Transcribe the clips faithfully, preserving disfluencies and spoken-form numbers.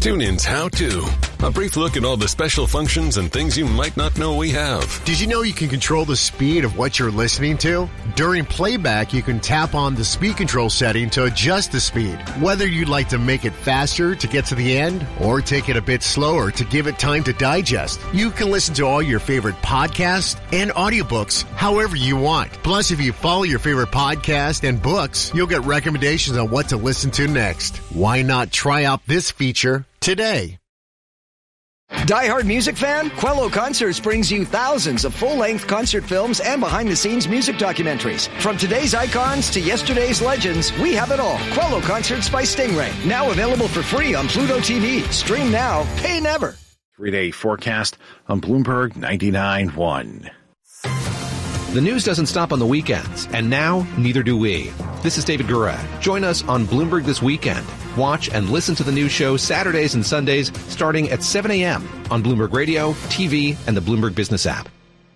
TuneIn's How To. A brief look at all the special functions and things you might not know we have. Did you know you can control the speed of what you're listening to? During playback, you can tap on the speed control setting to adjust the speed. Whether you'd like to make it faster to get to the end or take it a bit slower to give it time to digest, you can listen to all your favorite podcasts and audiobooks however you want. Plus, if you follow your favorite podcast and books, you'll get recommendations on what to listen to next. Why not try out this feature today? Die-hard music fan? Quello Concerts brings you thousands of full-length concert films and behind-the-scenes music documentaries. From today's icons to yesterday's legends, we have it all. Quello Concerts by Stingray. Now available for free on Pluto T V. Stream now, pay never. Three-day forecast on Bloomberg ninety-nine point one. The news doesn't stop on the weekends, and now neither do we. This is David Gura. Join us on Bloomberg This Weekend. Watch and listen to the news show Saturdays and Sundays starting at seven a.m. on Bloomberg Radio, T V, and the Bloomberg Business app.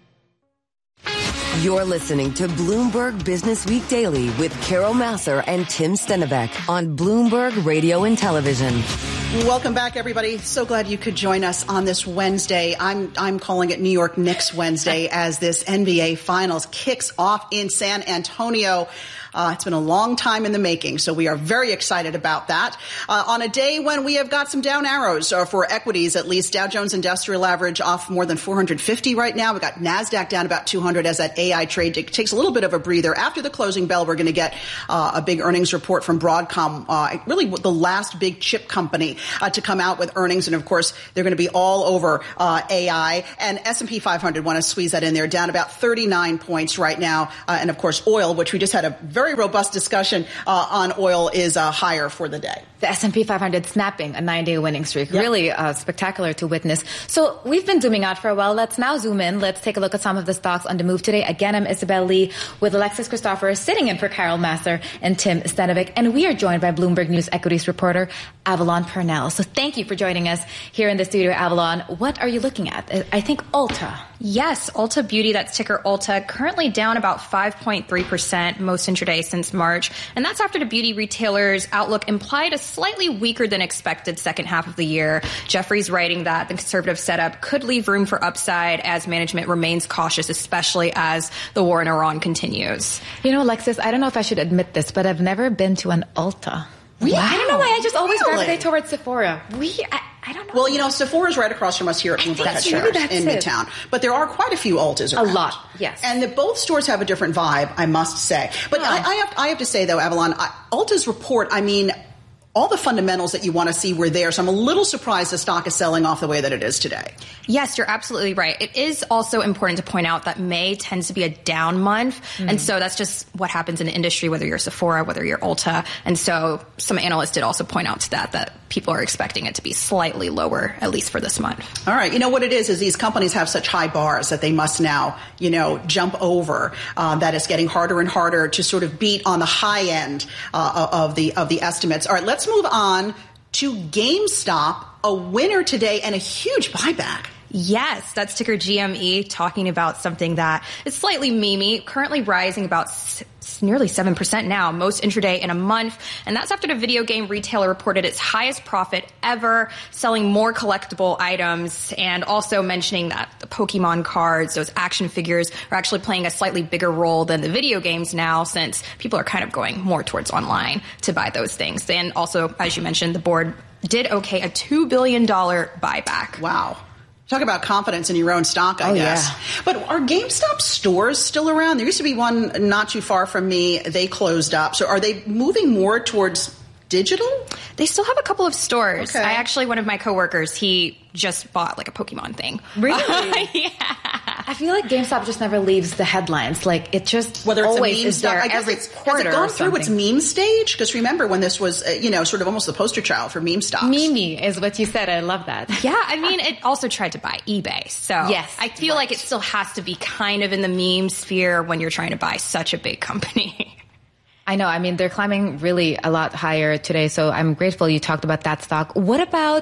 You're listening to Bloomberg Business Week Daily with Carol Massar and Tim Stennebeck on Bloomberg Radio and Television. Welcome back, everybody. So glad you could join us on this Wednesday. I'm I'm calling it New York Knicks Wednesday as this N B A Finals kicks off in San Antonio. Uh, it's been a long time in the making, so we are very excited about that. Uh, on a day when we have got some down arrows uh, for equities, at least Dow Jones Industrial Average off more than four hundred fifty right now. We've got NASDAQ down about two hundred as that A I trade takes a little bit of a breather. After the closing bell, we're going to get uh, a big earnings report from Broadcom, uh, really the last big chip company uh, to come out with earnings. And, of course, they're going to be all over uh, A I. And S and P five hundred, want to squeeze that in there, down about thirty-nine points right now. Uh, and, of course, oil, which we just had a very robust discussion uh, on oil, is uh, higher for the day. The S and P five hundred snapping a nine-day winning streak. Yep. Really uh, spectacular to witness. So we've been zooming out for a while. Let's now zoom in. Let's take a look at some of the stocks on the move today. Again, I'm Isabel Lee with Alexis Christopher sitting in for Carol Massar and Tim Stennebeck. And we are joined by Bloomberg News equities reporter Avalon Purnell. So thank you for joining us here in the studio, Avalon. What are you looking at? I think Ulta. Yes, Ulta Beauty, that's ticker Ulta, currently down about five point three percent most intraday since March. And that's after the beauty retailer's outlook implied a slightly weaker than expected second half of the year. Jefferies writing that the conservative setup could leave room for upside as management remains cautious, especially as the war in Iran continues. You know, Alexis, I don't know if I should admit this, but I've never been to an Ulta. Really? Wow. I don't know why. I just always Really? gravitate towards Sephora. We, I, I don't know. Well, you know, Sephora's right across from us here at Bloomberg That's Headquarters maybe that's in it. Midtown. But there are quite a few Ultas around. A lot, yes. And the, both stores have a different vibe, I must say. But Oh. I, I, have, I have to say, though, Avalon, I, Ulta's report, I mean, all the fundamentals that you want to see were there. So I'm a little surprised the stock is selling off the way that it is today. Yes, you're absolutely right. It is also important to point out that May tends to be a down month. Mm. And so that's just what happens in the industry, whether you're Sephora, whether you're Ulta. And so some analysts did also point out to that, that people are expecting it to be slightly lower, at least for this month. All right. You know what it is, is these companies have such high bars that they must now, you know, jump over, uh, that it's getting harder and harder to sort of beat on the high end uh, of the of the estimates. All right, let's move on to GameStop, a winner today and a huge buyback. Yes, that's ticker G M E, talking about something that is slightly memey, currently rising about s- nearly seven percent now, most intraday in a month. And that's after the video game retailer reported its highest profit ever, selling more collectible items, and also mentioning that the Pokemon cards, those action figures, are actually playing a slightly bigger role than the video games now, since people are kind of going more towards online to buy those things. And also, as you mentioned, the board did okay a two billion dollars buyback. Wow. Talk about confidence in your own stock, I oh, guess. Yeah. But are GameStop stores still around? There used to be one not too far from me. They closed up. So are they moving more towards digital? They still have a couple of stores. Okay. I actually, one of my coworkers, he just bought like a Pokemon thing. Really? Yeah. I feel like GameStop just never leaves the headlines. Like, it just Whether it's always a meme is stock, there I guess every it's, quarter has it gone or through its something. meme stage? Because remember when this was, uh, you know, sort of almost the poster child for meme stocks. Mimi is what you said. I love that. Yeah, I mean, it also tried to buy eBay. So Yes, I feel right. like it still has to be kind of in the meme sphere when you're trying to buy such a big company. I know. I mean, they're climbing really a lot higher today, so I'm grateful you talked about that stock. What about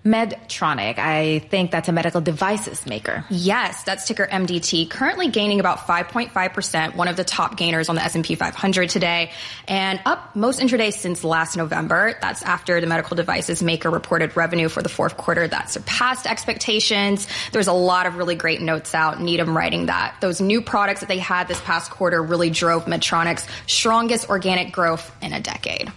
Medtronic. I think that's a medical devices maker. Yes, that's ticker M D T, currently gaining about five point five percent, one of the top gainers on the S and P five hundred today, and up most intraday since last November. That's after the medical devices maker reported revenue for the fourth quarter that surpassed expectations. There's a lot of really great notes out. Needham writing that those new products that they had this past quarter really drove Medtronic's strongest organic growth in a decade.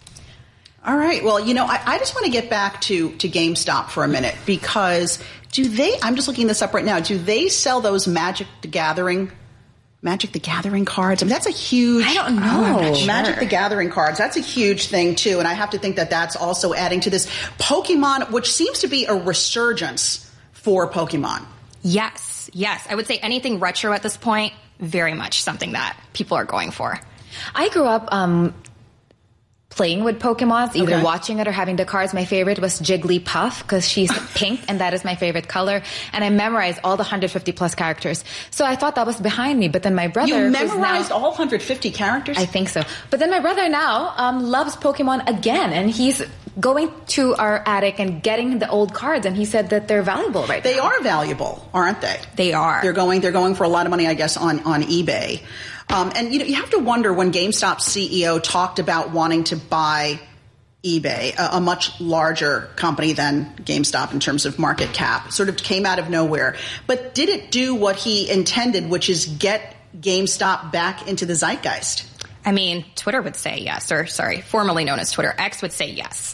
All right. Well, you know, I, I just want to get back to, to GameStop for a minute, because do they, I'm just looking this up right now, do they sell those Magic the Gathering, Magic the Gathering cards? I mean, that's a huge, I don't know. Oh, sure. Magic the Gathering cards, that's a huge thing too. And I have to think that that's also adding to this Pokemon, which seems to be a resurgence for Pokemon. Yes, yes. I would say anything retro at this point, very much something that people are going for. I grew up, um, playing with Pokemon, either okay. watching it or having the cards. My favorite was Jigglypuff because she's pink and that is my favorite color. And I memorized all the one hundred fifty plus characters. So I thought that was behind me. But then my brother... You memorized now, all one hundred fifty characters? I think so. But then my brother now um, loves Pokemon again. And he's going to our attic and getting the old cards. And he said that they're valuable right they now. They are valuable, aren't they? They are. They're going, they're going for a lot of money, I guess, on, on eBay. Um, and, you know, you have to wonder when GameStop's C E O talked about wanting to buy eBay, a, a much larger company than GameStop in terms of market cap, sort of came out of nowhere. But did it do what he intended, which is get GameStop back into the zeitgeist? I mean, Twitter would say yes, or sorry, formerly known as Twitter, X would say yes.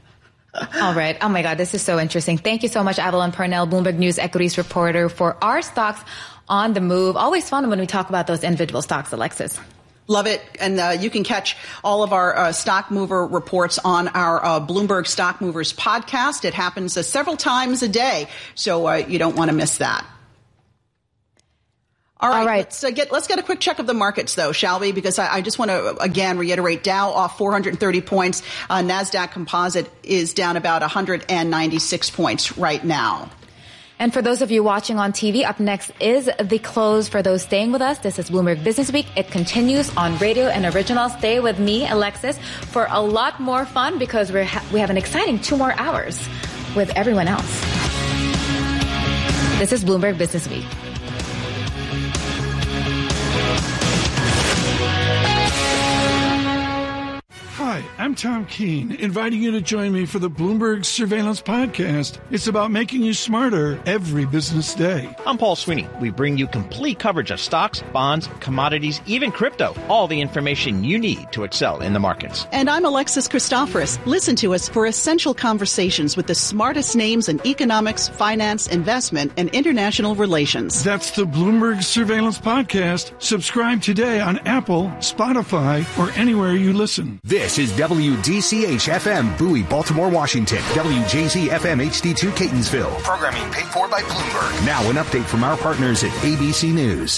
All right. Oh, my God. This is so interesting. Thank you so much, Avalon Purnell, Bloomberg News equities reporter, for our stocks on the move. Always fun when we talk about those individual stocks, Alexis. Love it. And uh, you can catch all of our uh, stock mover reports on our uh, Bloomberg Stock Movers podcast. It happens uh, several times a day, so uh, you don't want to miss that. All right, all right. Let's, uh, get, let's get a quick check of the markets, though, shall we? Because I, I just want to, again, reiterate, Dow off four hundred thirty points. Uh, NASDAQ Composite is down about one hundred ninety-six points right now. And for those of you watching on T V, up next is the close. For those staying with us, this is Bloomberg Business Week. It continues on radio and original. Stay with me, Alexis, for a lot more fun because we're ha- we have an exciting two more hours with everyone else. This is Bloomberg Business Week. Hi, I'm Tom Keene, inviting you to join me for the Bloomberg Surveillance Podcast. It's about making you smarter every business day. I'm Paul Sweeney. We bring you complete coverage of stocks, bonds, commodities, even crypto. All the information you need to excel in the markets. And I'm Alexis Christoforous. Listen to us for essential conversations with the smartest names in economics, finance, investment, and international relations. That's the Bloomberg Surveillance Podcast. Subscribe today on Apple, Spotify, or anywhere you listen. This is W D C H F M Bowie, Baltimore, Washington. W J Z F M H D two, Catonsville. Programming paid for by Bloomberg. Now an update from our partners at A B C News.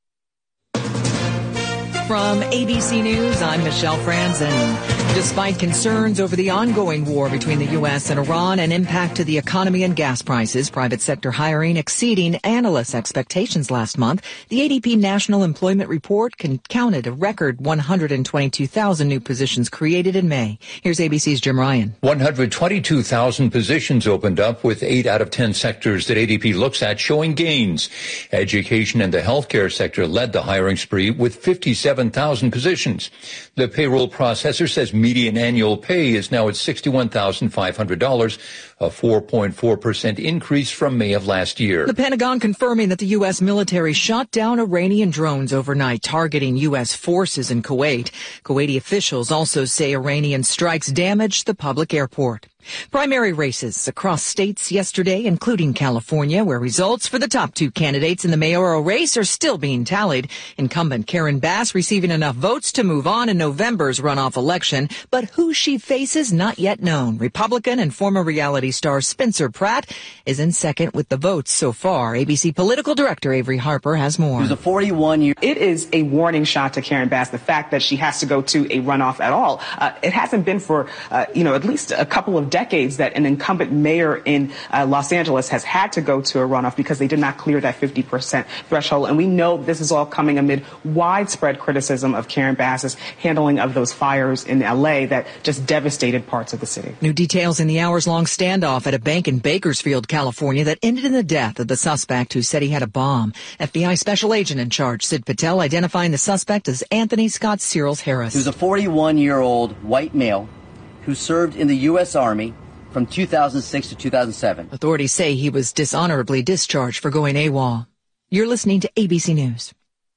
From A B C News, I'm Michelle Franzen. Despite concerns over the ongoing war between the U S and Iran and impact to the economy and gas prices, private sector hiring exceeding analysts' expectations last month, the A D P National Employment Report can, counted a record one hundred twenty-two thousand new positions created in May. Here's A B C's Jim Ryan. one hundred twenty-two thousand positions opened up, with eight out of ten sectors that A D P looks at showing gains. Education and the healthcare sector led the hiring spree with fifty-seven thousand positions. The payroll processor says median annual pay is now at sixty-one thousand five hundred dollars, a four point four percent increase from May of last year. The Pentagon confirming that the U S military shot down Iranian drones overnight, targeting U S forces in Kuwait. Kuwaiti officials also say Iranian strikes damaged the public airport. Primary races across states yesterday, including California, where results for the top two candidates in the mayoral race are still being tallied. Incumbent Karen Bass receiving enough votes to move on in November's runoff election, but who she faces not yet known. Republican and former reality star Spencer Pratt is in second with the votes so far. A B C political director Avery Harper has more. It was a forty-one year. It is a warning shot to Karen Bass, the fact that she has to go to a runoff at all. Uh, it hasn't been for, uh, you know, at least a couple of decades that an incumbent mayor in uh, Los Angeles has had to go to a runoff because they did not clear that fifty percent threshold. And we know this is all coming amid widespread criticism of Karen Bass's handling of those fires in L A that just devastated parts of the city. New details in the hours-long standoff at a bank in Bakersfield, California, that ended in the death of the suspect who said he had a bomb. F B I special agent in charge, Sid Patel, identifying the suspect as Anthony Scott Searles Harris. He was a forty-one-year-old white male who served in the U S Army from two thousand six to two thousand seven. Authorities say he was dishonorably discharged for going AWOL. You're listening to A B C News.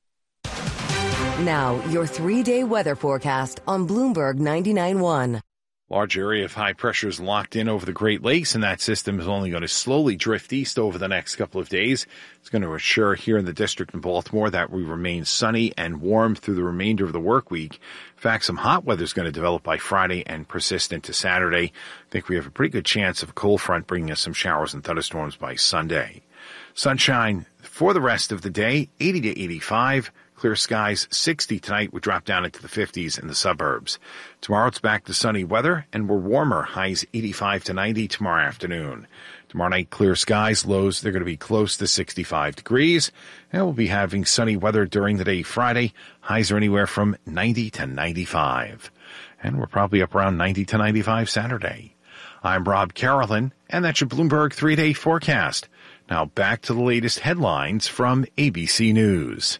Now, your three-day weather forecast on Bloomberg ninety-nine point one. Large area of high pressure is locked in over the Great Lakes, and that system is only going to slowly drift east over the next couple of days. It's going to assure here in the district in Baltimore that we remain sunny and warm through the remainder of the work week. In fact, some hot weather is going to develop by Friday and persist into Saturday. I think we have a pretty good chance of a cold front bringing us some showers and thunderstorms by Sunday. Sunshine for the rest of the day, eighty to eighty-five. Clear skies, sixty tonight. We drop down into the fifties in the suburbs. Tomorrow it's back to sunny weather, and we're warmer. Highs eighty-five to ninety tomorrow afternoon. Tomorrow night, clear skies. Lows, they're going to be close to sixty-five degrees. And we'll be having sunny weather during the day Friday. Highs are anywhere from ninety to ninety-five. And we're probably up around ninety to ninety-five Saturday. I'm Rob Carolyn, and that's your Bloomberg three-day forecast. Now back to the latest headlines from A B C News.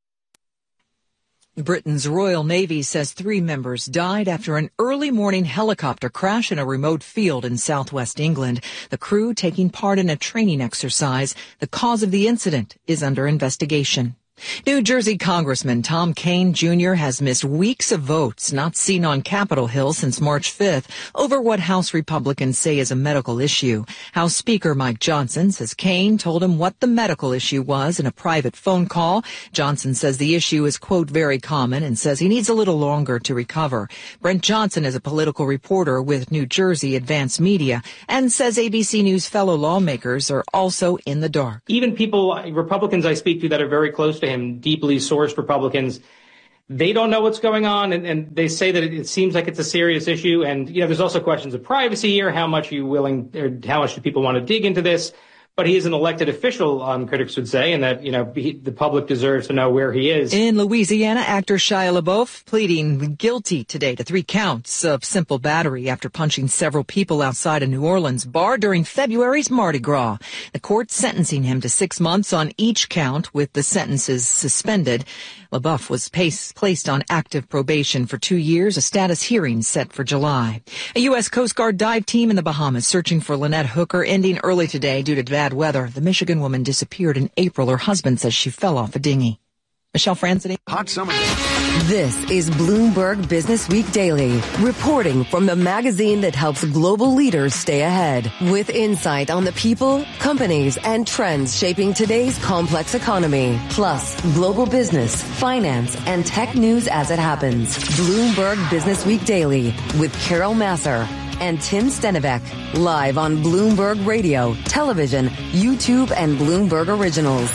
Britain's Royal Navy says three members died after an early morning helicopter crash in a remote field in southwest England. The crew taking part in a training exercise. The cause of the incident is under investigation. New Jersey Congressman Tom Kean Junior has missed weeks of votes not seen on Capitol Hill since March fifth over what House Republicans say is a medical issue. House Speaker Mike Johnson says Kean told him what the medical issue was in a private phone call. Johnson says the issue is, quote, very common and says he needs a little longer to recover. Brent Johnson is a political reporter with New Jersey Advanced Media and says A B C News fellow lawmakers are also in the dark. Even people, Republicans I speak to that are very close to him, deeply sourced Republicans, they don't know what's going on, and, and they say that it, it seems like it's a serious issue. And, you know, there's also questions of privacy here. How much are you willing, or how much do people want to dig into this? But he is an elected official, um, critics would say, and that, you know, he, the public deserves to know where he is. In Louisiana, actor Shia LaBeouf pleading guilty today to three counts of simple battery after punching several people outside a New Orleans bar during February's Mardi Gras. The court sentencing him to six months on each count, with the sentences suspended. LaBeouf was pace, placed on active probation for two years, a status hearing set for July. A U S Coast Guard dive team in the Bahamas searching for Lynette Hooker ending early today due to bad weather. The Michigan woman disappeared in April. Her husband says she fell off a dinghy. Michelle Franzini. Hot summer. This is Bloomberg Business Week Daily, reporting from the magazine that helps global leaders stay ahead, with insight on the people, companies, and trends shaping today's complex economy, plus global business, finance, and tech news as it happens. Bloomberg Business Week Daily with Carol Massar and Tim Stenivek, live on Bloomberg Radio, television, YouTube, and Bloomberg Originals.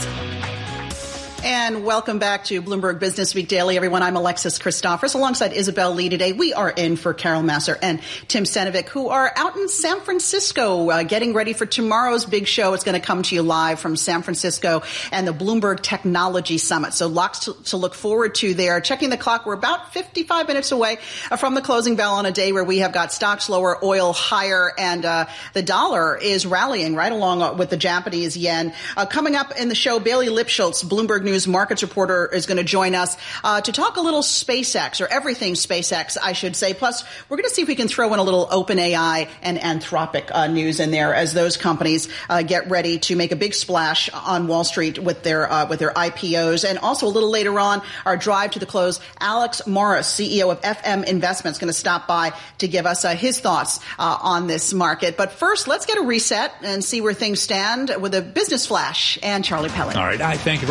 And welcome back to Bloomberg Business Week Daily, everyone. I'm Alexis Christophers alongside Isabel Lee today. We are in for Carol Massar and Tim Stenivek, who are out in San Francisco uh, getting ready for tomorrow's big show. It's going to come to you live from San Francisco and the Bloomberg Technology Summit. So lots to, to look forward to there. Checking the clock, we're about fifty-five minutes away from the closing bell on a day where we have got stocks lower, oil higher, and uh, the dollar is rallying right along with the Japanese yen. Uh, coming up in the show, Bailey Lipschultz, Bloomberg News markets reporter, is going to join us uh, to talk a little SpaceX, or everything SpaceX, I should say. Plus, we're going to see if we can throw in a little OpenAI and Anthropic uh, news in there as those companies uh, get ready to make a big splash on Wall Street with their uh, with their I P Os. And also a little later on, our drive to the close, Alex Morris, C E O of F M Investments, going to stop by to give us uh, his thoughts uh, on this market. But first, let's get a reset and see where things stand with a business flash and Charlie Pellet. All right. I thank you very much.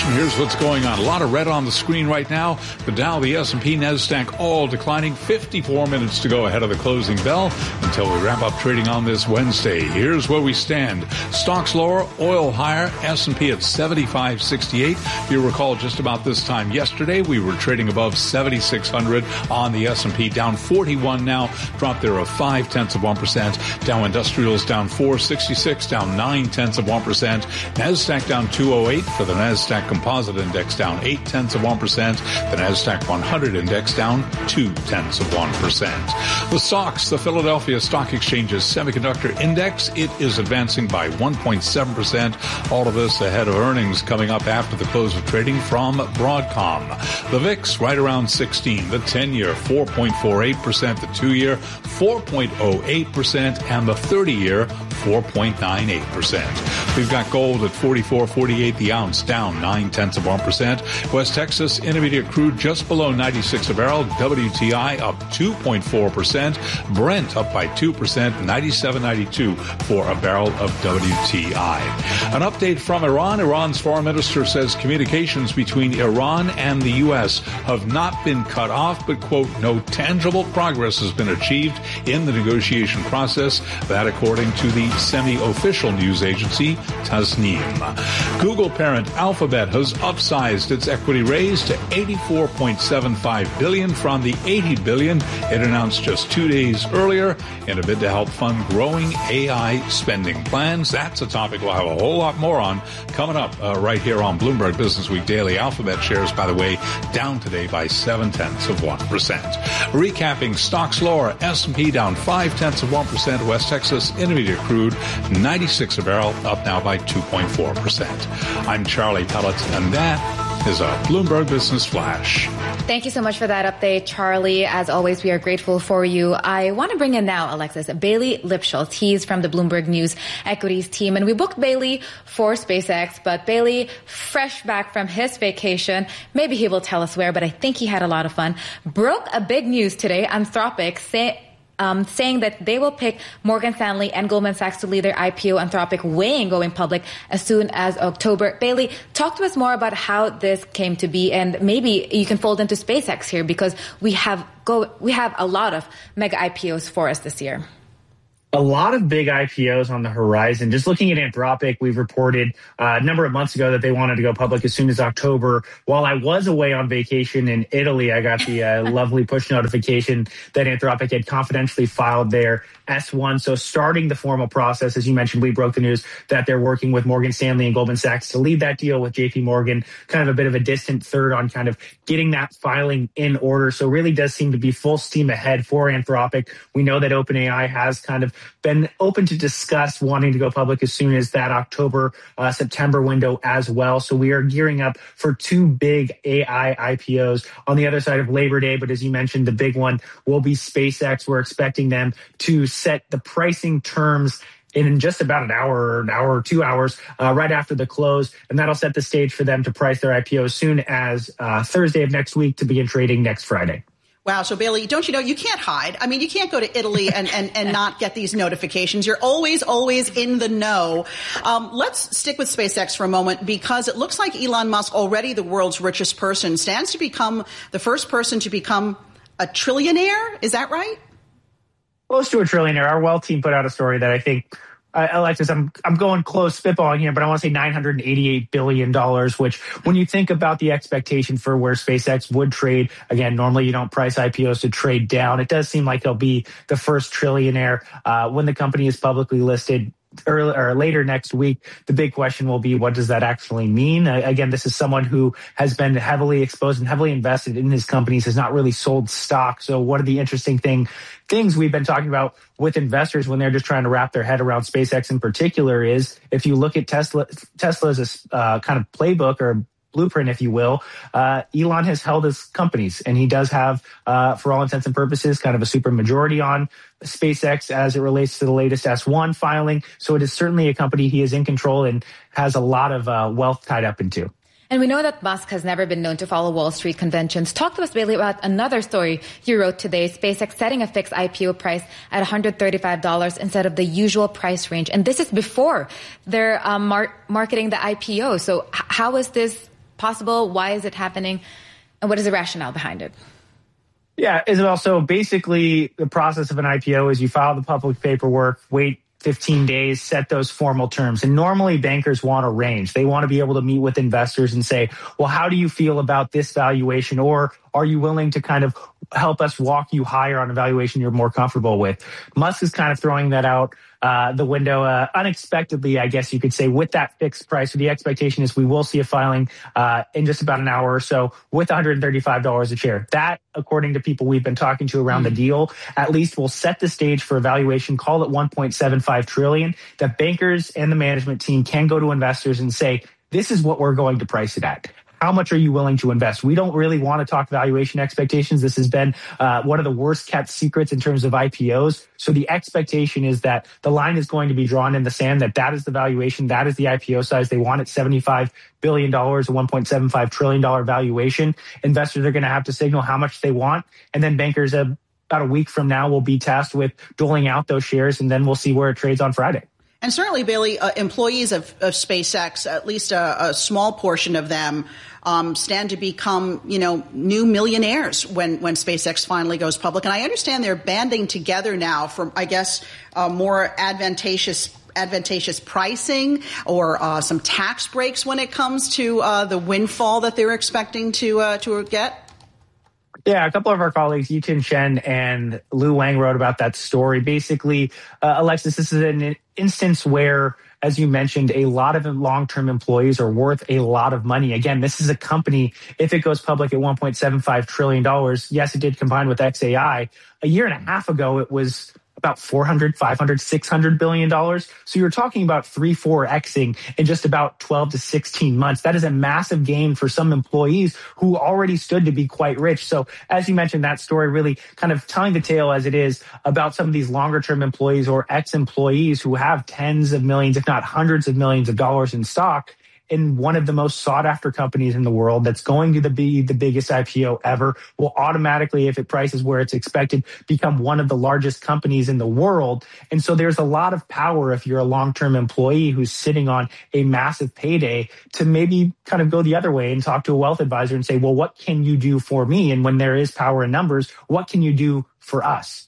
Here's what's going on. A lot of red on the screen right now. The Dow, the S and P, NASDAQ all declining. fifty-four minutes to go ahead of the closing bell until we wrap up trading on this Wednesday. Here's where we stand. Stocks lower, oil higher, S and P at seventy-five sixty-eight. If you recall, just about this time yesterday, we were trading above seventy-six hundred on the S and P, down forty-one now, drop there of five tenths of one percent. Dow Industrials down four sixty-six, down nine tenths of one percent. NASDAQ down two oh eight for the NASDAQ Composite Index, down eight tenths of one percent. The NASDAQ one hundred Index down two tenths of one percent. The S O X, the Philadelphia Stock Exchange's Semiconductor Index, it is advancing by one point seven percent. All of this ahead of earnings coming up after the close of trading from Broadcom. The V I X right around sixteen. The ten-year four point four eight percent. The two-year four point oh eight percent. And the thirty-year four point nine eight percent. We've got gold at forty-four forty-eight the ounce, down nine tenths of one percent. West Texas Intermediate crude just below ninety-six a barrel. W T I up two point four percent. Brent up by two percent, ninety-seven ninety-two for a barrel of W T I. An update from Iran. Iran's foreign minister says communications between Iran and the U S have not been cut off, but, quote, no tangible progress has been achieved in the negotiation process. That according to the semi-official news agency Tasnim. Google parent Alphabet has upsized its equity raise to eighty-four point seven five billion dollars from the eighty billion dollars it announced just two days earlier in a bid to help fund growing A I spending plans. That's a topic we'll have a whole lot more on coming up uh, right here on Bloomberg Business Week Daily. Alphabet shares, by the way, down today by seven tenths of one percent. Recapping, stocks lower, S and P down five tenths of one percent. West Texas Intermediate crude ninety-six a barrel, up now by two point four percent. I'm Charlie Pellet, and that is a Bloomberg Business Flash. Thank you so much for that update, Charlie. As always, we are grateful for you. I want to bring in now, Alexis, Bailey Lipschultz. He's from the Bloomberg News Equities team. And we booked Bailey for SpaceX, but Bailey, fresh back from his vacation, maybe he will tell us where, but I think he had a lot of fun, broke a big news today. Anthropic say, Um, saying that they will pick Morgan Stanley and Goldman Sachs to lead their I P O. Anthropic weighing going public as soon as October. Bailey, talk to us more about how this came to be, and maybe you can fold into SpaceX here because we have go we have a lot of mega I P Os for us this year. A lot of big I P Os on the horizon. Just looking at Anthropic, we've reported uh, a number of months ago that they wanted to go public as soon as October. While I was away on vacation in Italy, I got the uh, lovely push notification that Anthropic had confidentially filed their S one. So starting the formal process, as you mentioned, we broke the news that they're working with Morgan Stanley and Goldman Sachs to lead that deal with J P Morgan, kind of a bit of a distant third on kind of getting that filing in order. So really does seem to be full steam ahead for Anthropic. We know that OpenAI has kind of been open to discuss wanting to go public as soon as that October, uh, September window as well. So we are gearing up for two big A I I P Os on the other side of Labor Day. But as you mentioned, the big one will be SpaceX. We're expecting them to set the pricing terms in just about an hour or an hour or two hours uh, right after the close. And that'll set the stage for them to price their I P O as soon as uh, Thursday of next week to begin trading next Friday. Wow. So, Bailey, don't you know, you can't hide. I mean, you can't go to Italy and, and, and not get these notifications. You're always, always in the know. Um, let's stick with SpaceX for a moment because it looks like Elon Musk, already the world's richest person, stands to become the first person to become a trillionaire. Is that right? Close to a trillionaire. Our wealth team put out a story that I think Uh, Alexis, I'm I'm going close spitballing here, but I want to say nine hundred eighty-eight billion dollars, which when you think about the expectation for where SpaceX would trade, again, normally you don't price I P Os to trade down. It does seem like he'll be the first trillionaire uh, when the company is publicly listed. Early, or later next week. The big question will be, what does that actually mean? Uh, again, this is someone who has been heavily exposed and heavily invested in his companies, has not really sold stock. So one of the interesting thing things we've been talking about with investors when they're just trying to wrap their head around SpaceX in particular is if you look at Tesla, Tesla's uh, kind of playbook or blueprint, if you will, uh, Elon has held his companies, and he does have, uh, for all intents and purposes, kind of a super majority on SpaceX as it relates to the latest S one filing. So it is certainly a company he is in control and has a lot of uh, wealth tied up into. And we know that Musk has never been known to follow Wall Street conventions. Talk to us, Bailey, about another story you wrote today, SpaceX setting a fixed I P O price at one hundred thirty-five dollars instead of the usual price range. And this is before they're um, mar- marketing the I P O. So h- how is this possible? Why is it happening? And what is the rationale behind it? Yeah, Isabel, so basically the process of an I P O is you file the public paperwork, wait fifteen days, set those formal terms. And normally bankers want a range. They want to be able to meet with investors and say, well, how do you feel about this valuation? Or are you willing to kind of help us walk you higher on a valuation you're more comfortable with? Musk is kind of throwing that out uh, the window uh, unexpectedly, I guess you could say, with that fixed price. So the expectation is we will see a filing uh, in just about an hour or so with one hundred thirty-five dollars a share. That, according to people we've been talking to around mm. the deal, at least will set the stage for a valuation, call it one point seven five trillion dollars, that bankers and the management team can go to investors and say, this is what we're going to price it at. How much are you willing to invest? We don't really want to talk valuation expectations. This has been uh, one of the worst kept secrets in terms of I P Os. So the expectation is that the line is going to be drawn in the sand, that that is the valuation, that is the I P O size. They want it seventy-five billion dollars, a one point seven five trillion dollars valuation. Investors are going to have to signal how much they want. And then bankers, uh, about a week from now, will be tasked with doling out those shares. And then we'll see where it trades on Friday. And certainly, Bailey, uh, employees of, of SpaceX, at least a, a small portion of them, um, stand to become, you know, new millionaires when, when SpaceX finally goes public. And I understand they're banding together now for, I guess, uh, more advantageous advantageous pricing or uh, some tax breaks when it comes to uh, the windfall that they're expecting to uh, to get. Yeah, a couple of our colleagues, Yitin Shen and Lou Wang, wrote about that story. Basically, uh, Alexis, this is an instance where, as you mentioned, a lot of long-term employees are worth a lot of money. Again, this is a company, if it goes public at one point seven five trillion dollars, yes, it did combine with X A I. A year and a half ago, it was about four hundred, five hundred, six hundred billion dollars. So you're talking about three, four Xing in just about twelve to sixteen months. That is a massive gain for some employees who already stood to be quite rich. So as you mentioned, that story really kind of telling the tale as it is about some of these longer term employees or ex-employees who have tens of millions, if not hundreds of millions of dollars in stock in one of the most sought after companies in the world that's going to be the biggest I P O ever, will automatically, if it prices where it's expected, become one of the largest companies in the world. And so there's a lot of power if you're a long-term employee who's sitting on a massive payday to maybe kind of go the other way and talk to a wealth advisor and say, well, what can you do for me? And when there is power in numbers, what can you do for us?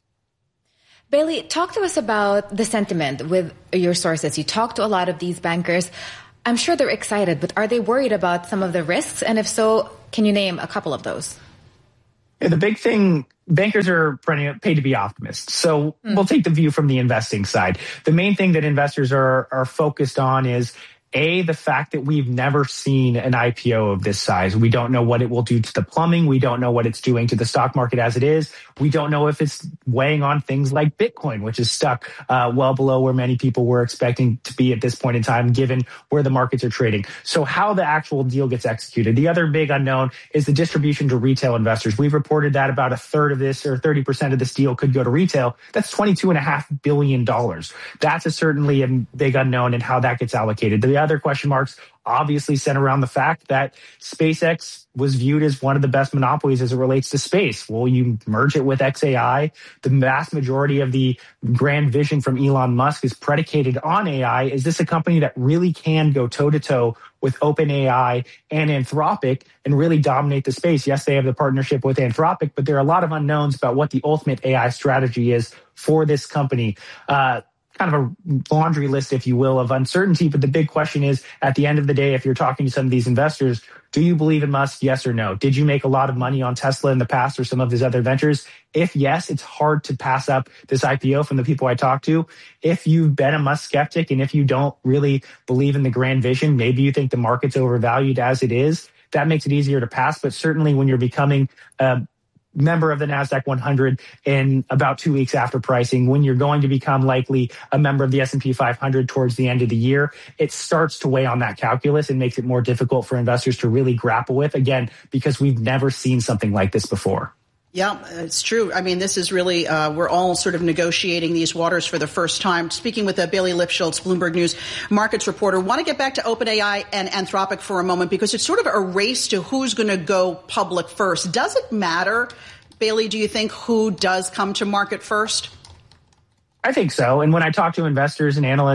Bailey, talk to us about the sentiment with your sources. You talk to a lot of these bankers. I'm sure they're excited, but are they worried about some of the risks? And if so, can you name a couple of those? Yeah, the big thing, bankers are paid to be optimists. So mm. we'll take the view from the investing side. The main thing that investors are, are focused on is, A, the fact that we've never seen an I P O of this size. We don't know what it will do to the plumbing. We don't know what it's doing to the stock market as it is. We don't know if it's weighing on things like Bitcoin, which is stuck uh, well below where many people were expecting to be at this point in time, given where the markets are trading. So how the actual deal gets executed. The other big unknown is the distribution to retail investors. We've reported that about a third of this or thirty percent of this deal could go to retail. That's twenty-two point five billion dollars. That's a certainly a big unknown in how that gets allocated. The other question marks obviously center around the fact that SpaceX was viewed as one of the best monopolies as it relates to space. Well, you merge it with X A I. The vast majority of the grand vision from Elon Musk is predicated on A I. Is this a company that really can go toe-to-toe with OpenAI and Anthropic and really dominate the space? Yes, they have the partnership with Anthropic, but there are a lot of unknowns about what the ultimate A I strategy is for this company. Uh, kind of a laundry list, if you will, of uncertainty. But the big question is, at the end of the day, if you're talking to some of these investors, do you believe in Musk? Yes or no? Did you make a lot of money on Tesla in the past or some of his other ventures? If yes, it's hard to pass up this I P O from the people I talk to. If you've been a Musk skeptic and if you don't really believe in the grand vision, maybe you think the market's overvalued as it is, that makes it easier to pass. But certainly when you're becoming a member of the NASDAQ one hundred in about two weeks after pricing, when you're going to become likely a member of the S and P five hundred towards the end of the year, it starts to weigh on that calculus and makes it more difficult for investors to really grapple with, again, because we've never seen something like this before. Yeah, it's true. I mean, this is really, uh, we're all sort of negotiating these waters for the first time. Speaking with uh, Bailey Lipschultz, Bloomberg News markets reporter, want to get back to OpenAI and Anthropic for a moment because it's sort of a race to who's going to go public first. Does it matter, Bailey, do you think, who does come to market first? I think so. And when I talk to investors and analysts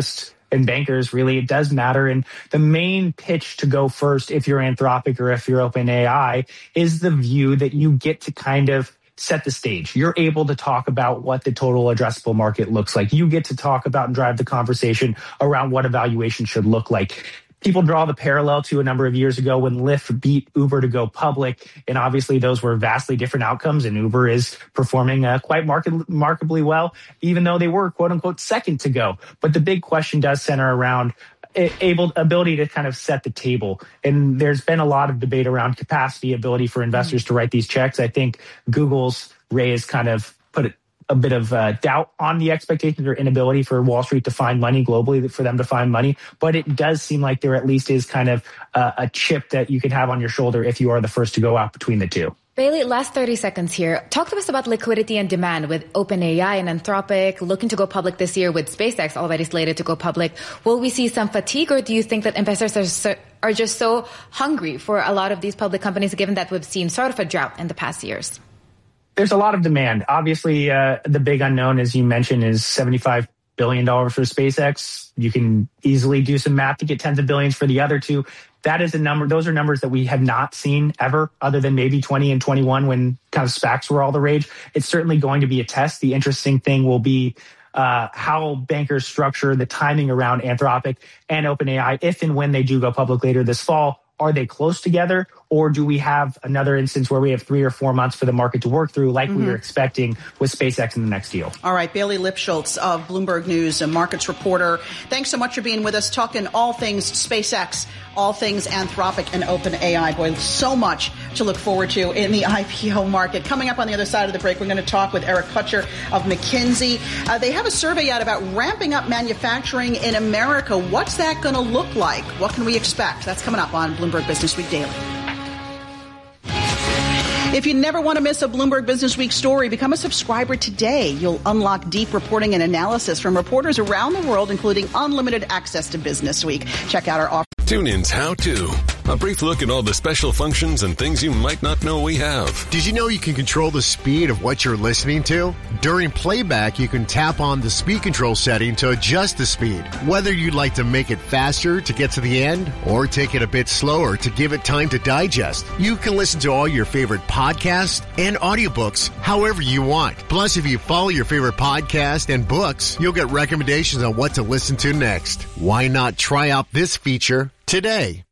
and bankers, really, it does matter. And the main pitch to go first, if you're Anthropic or if you're OpenAI, is the view that you get to kind of set the stage. You're able to talk about what the total addressable market looks like. You get to talk about and drive the conversation around what evaluation should look like. People draw the parallel to a number of years ago when Lyft beat Uber to go public, and obviously those were vastly different outcomes, and Uber is performing uh, quite market, remarkably well, even though they were, quote-unquote, second to go. But the big question does center around able ability to kind of set the table. And there's been a lot of debate around capacity, ability for investors to write these checks. I think Google's raise kind of put it a bit of uh, doubt on the expectations or inability for Wall Street to find money globally, for them to find money. But it does seem like there at least is kind of uh, a chip that you can have on your shoulder if you are the first to go out between the two. Bailey, last thirty seconds here. Talk to us about liquidity and demand with OpenAI and Anthropic looking to go public this year, with SpaceX already slated to go public. Will we see some fatigue, or do you think that investors are, so, are just so hungry for a lot of these public companies, given that we've seen sort of a drought in the past years? There's a lot of demand. Obviously, uh, the big unknown, as you mentioned, is seventy-five billion dollars for SpaceX. You can easily do some math to get tens of billions for the other two. That is a number. Those are numbers that we have not seen ever, other than maybe twenty and twenty-one when kind of SPACs were all the rage. It's certainly going to be a test. The interesting thing will be uh, how bankers structure the timing around Anthropic and OpenAI, if and when they do go public later this fall. Are they close together, or do we have another instance where we have three or four months for the market to work through, like mm-hmm. we were expecting with SpaceX in the next deal? All right, Bailey Lipschultz of Bloomberg News, a markets reporter. Thanks so much for being with us, talking all things SpaceX, all things Anthropic and OpenAI. Boy, so much to look forward to in the I P O market. Coming up on the other side of the break, we're going to talk with Eric Kutcher of McKinsey. Uh, they have a survey out about ramping up manufacturing in America. What's that going to look like? What can we expect? That's coming up on Bloomberg Business Week Daily. If you never want to miss a Bloomberg Business Week story, become a subscriber today. You'll unlock deep reporting and analysis from reporters around the world, including unlimited access to Business Week. Check out our offer. TuneIn's How To. A brief look at all the special functions and things you might not know we have. Did you know you can control the speed of what you're listening to? During playback, you can tap on the speed control setting to adjust the speed. Whether you'd like to make it faster to get to the end or take it a bit slower to give it time to digest, you can listen to all your favorite podcasts and audiobooks however you want. Plus, if you follow your favorite podcast and books, you'll get recommendations on what to listen to next. Why not try out this feature today?